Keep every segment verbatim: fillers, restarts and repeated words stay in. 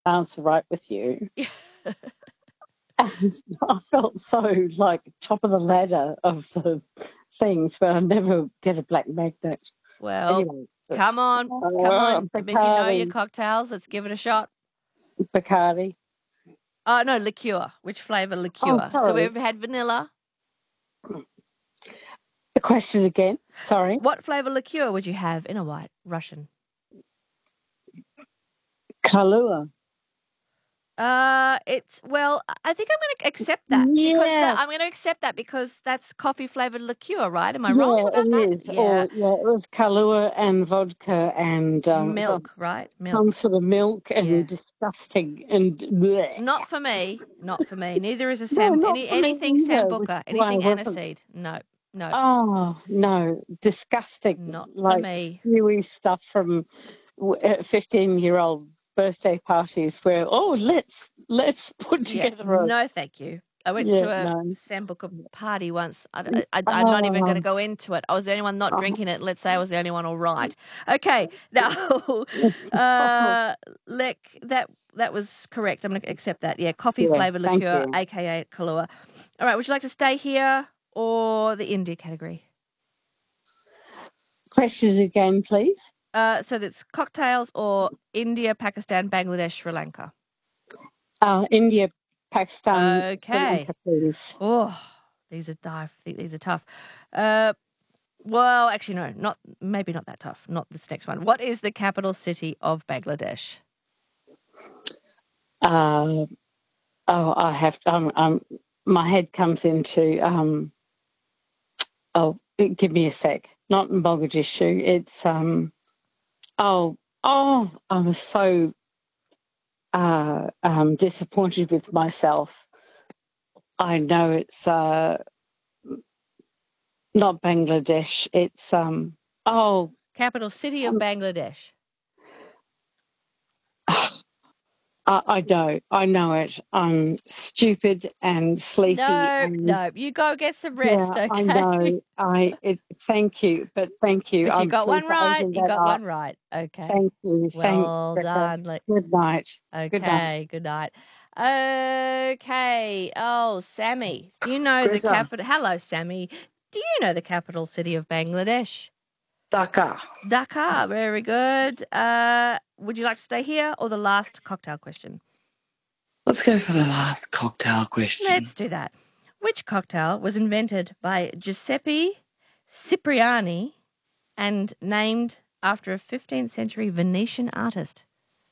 answer right with you. And I felt so like top of the ladder of the things, but I never get a black magnet. Well, Anyway, come on, uh, come on. If you know your Bacardi, cocktails, let's give it a shot. Bacardi. Oh, no, liqueur. Which flavour liqueur? Oh, So sorry. we've had vanilla. The question again. Sorry. What flavour liqueur would you have in a white Russian? Kahlua. Uh, it's well. I think I'm going to accept that Yeah. because that, I'm going to accept that because that's coffee flavored liqueur, right? Am I yeah, wrong about it that? is. Yeah, Or, yeah, it was Kahlua and vodka and um, milk, right? some Milk. sort of milk and Yeah. disgusting and bleh. Not for me. Not for me. Neither is a No, Sam. not Any for me anything either, which sambuca. is why I Anything wasn't. aniseed. No, no, Oh no, disgusting! not for Like me. spewy stuff from fifteen-year-old birthday parties where oh let's let's put Yeah. together a No, thank you. I went yeah to a no sambuca party once. I, I, I, I'm not even going to go into it. I was the only one not oh, drinking it. Let's say I was the only one all right. Okay. Now, uh, Lek, that that was correct. I'm going to accept that. Yeah, coffee yeah, flavoured thank liqueur, you. a k a. Kahlua. All right, would you like to stay here or the India category? Questions again, please. Uh, so that's cocktails or India, Pakistan, Bangladesh, Sri Lanka. Uh, India, Pakistan, Sri Okay. Lanka, please. Oh, these are tough. These are tough. Uh, well, actually, no, not maybe not that tough. Not this next one. What is the capital city of Bangladesh? Uh, oh, I have to, um, um, my head comes into um. Oh, give me a sec. Not in Mogadishu. It's um. Oh, oh, I was so uh, um, disappointed with myself. I know it's uh, not Bangladesh. It's um. Oh, Capital city of um, Bangladesh. I, I know. I know it. I'm stupid and sleepy. No, and, no, you go get some rest, yeah, okay? I know. I it, thank you, but thank you. But you I'm got one pleased I right. opened You that got up. one right. Okay. Thank you. Well Thanks, Becca. done. Like, Good night. Good night. okay, good night. Okay. Oh, Sammy, do you know the Greta. capital? Hello, Sammy. Do you know the capital city of Bangladesh? Dhaka. Dhaka. Very good. Uh, would you like to stay here or the last cocktail question? Let's go for the last cocktail question. Let's do that. Which cocktail was invented by Giuseppe Cipriani and named after a fifteenth century Venetian artist?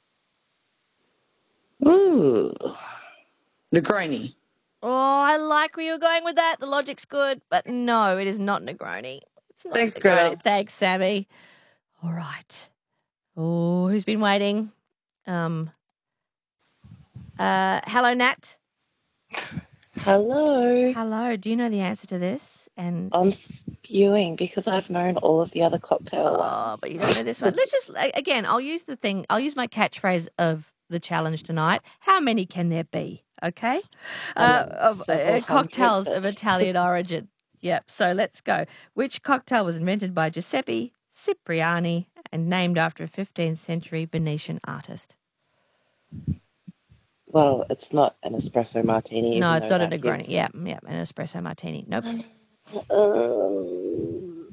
Ooh. Negroni. Oh, I like where you're going with that. The logic's good, but no, it is not Negroni. It's not Thanks, Negroni. Greta. Thanks, Sammy. All right. Oh, who's been waiting? Um. Uh. Hello, Nat. Hello. Hello. Do you know the answer to this? And I'm spewing because I've known all of the other cocktail oh, ones. but you don't know this one. Let's just again. I'll use the thing. I'll use my catchphrase of the challenge tonight. How many can there be? Okay, uh, of uh, cocktails of Italian origin. Yep. So let's go. Which cocktail was invented by Giuseppe Cipriani and named after a fifteenth century Venetian artist? Well, it's not an espresso martini. No, even it's though not a that Negroni. gives- Yeah, yeah, an espresso martini. Nope. Um,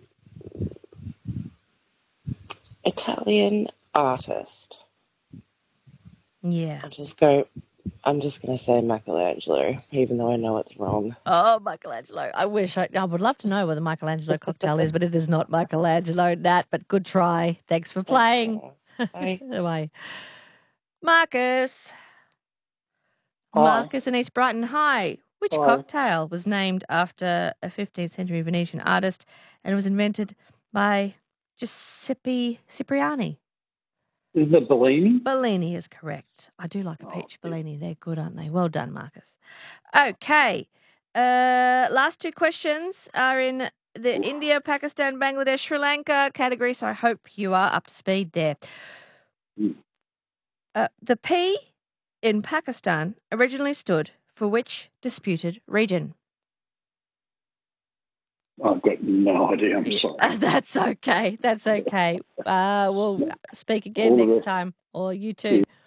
Italian artist. Yeah. I'll just go. I'm just going to say Michelangelo, even though I know it's wrong. Oh, Michelangelo. I wish I, I would love to know what the Michelangelo cocktail is, but it is not Michelangelo, Nat, but good try. Thanks for playing. Bye. Bye. Marcus. Hi. Marcus in East Brighton. Hi. Which Hi. cocktail was named after a fifteenth century Venetian artist and was invented by Giuseppe Cipriani? Is it Bellini? Bellini is correct. I do like a peach Bellini. They're good, aren't they? Well done, Marcus. Okay. Uh, last two questions are in the India, Pakistan, Bangladesh, Sri Lanka category, so I hope you are up to speed there. Uh, the P in Pakistan originally stood for which disputed region? I've got no idea. I'm sorry. Uh, that's okay. That's okay. Uh, we'll speak again All the next best. time. Or you too.